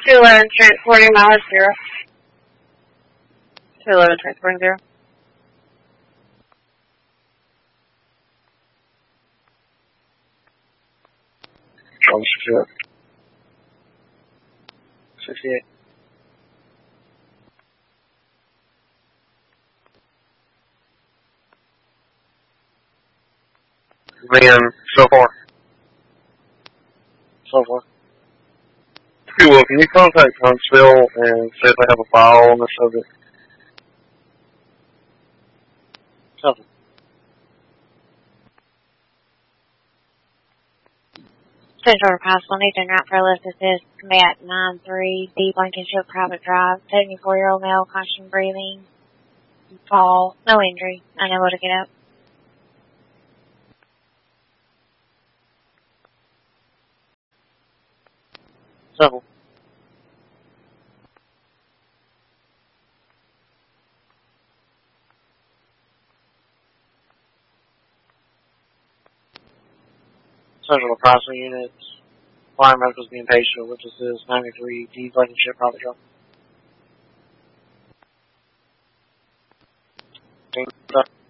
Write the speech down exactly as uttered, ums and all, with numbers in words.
two eleven transporting mileage zero. two eleven transporting zero. On sixty-eight. sixty-eight. Man, so far. So far. Hey, well, can you contact Huntsville and see if they have a file on the subject? Something. Central Apostle, Nathan Wright for Lift Assist, Combat nine three, D Blankenship Private Drive, seventy-four-year-old male, caution breathing, fall, no injury, unable to get up. Simple. Central Crossing units. Fire medicals being patient, which is this ninety-three D Blankenship Private Drive. Thank you.